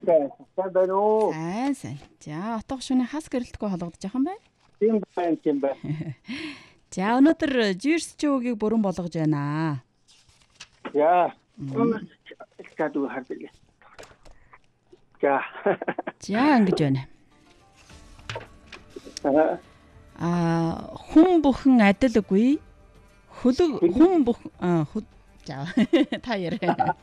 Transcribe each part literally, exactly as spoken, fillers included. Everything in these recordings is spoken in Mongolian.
сайн байна уу? Сайн сайн. За отго шөнө хас гэрэлтгүй холгодож яхан бай. Тийм байна, тийм байна. За өнөөдөр жирс чөөгийг бүрэн болгож байна. Яа. Скадуу харддаг. За. За ингэж байна. Аа. Аа хүн бүхэн адилгүй. Хөлөг хүн бүх аа за та яриа.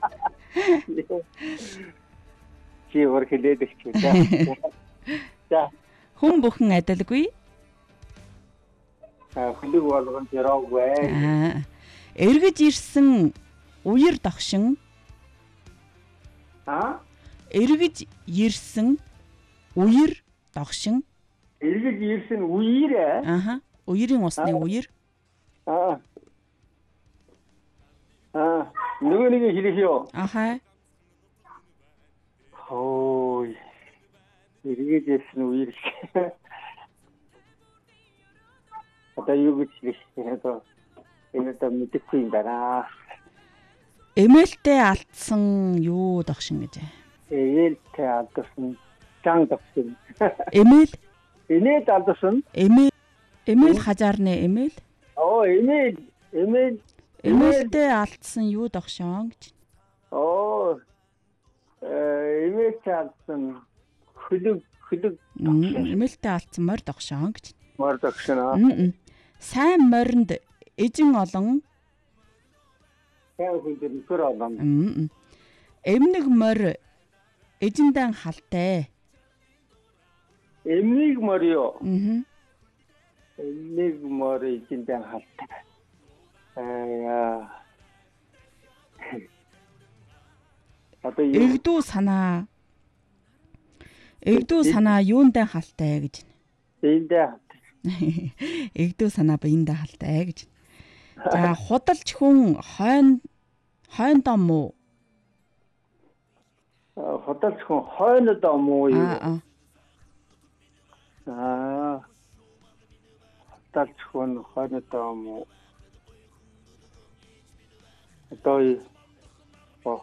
Чи өөр хэлээдэг ч за. За. Хүн бүхэн адилгүй. Аа хөлөг болгон тэроогүй. Аа эргэж ирсэн уяр догшин. Аа? Эргэж ирсэн уяр догшин. Эргэж ирсэн үеэр ээ? Аха. Уярын усны уяр. Аа. Аа, нөгөө нэг хэлээё. Аха. Хөөе. Эргэж ирсэн үеэр. Одоо юу гэж хэлээ. Энэ та мэдэхгүй юм байна. Эмээлтэй алдсан юу догшин гэж. Эмээлтэй алдсан чанга догшин. Эмээл Эмээл алдсан. эмээл эмээл хажаарны эмээл. Оо, эмээл эмээл Эмээлтэй алдсан юу догшин гэж. оо э эмээлтэй алдсан хөлөг хөлөг Эмээлтэй алдсан морь догшин гэж. мор догшин аа. Сайн моринд эжин олон. Сайн хөлөг нөхөр олон. Эмнэг морь эжиндээ халтай. Эмнийг морио. Аа. Эмнийг морио эжиндээ халтай. Аа. Одоо юу Эгдүү санаа. Эгдүү санаа юундээ халтай гэж. эндээ Эгдүү санаа биендээ халтай гэж. За худалч хүн хойно хойндоо муу. худалч хүн хойнодоо муу юу? Аа. Аа. Худалч хүн хойнодоо муу. Одоо оо.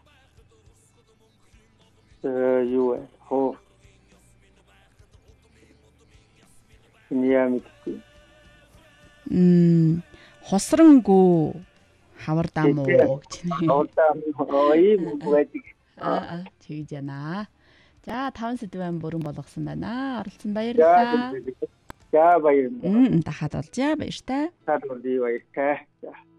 Э юу вэ? Хоо. Нямитгүй. Мм хосронгөө хавардаа муу гэж. Хавардаа муу ийм байдаг. Аа тэгж яана. За таван сэдвэн бүрэн болгосон байна. Оролцсон баярлалаа. За баярлалаа. Мм дахад болж баяртай. Таад бол баяртай.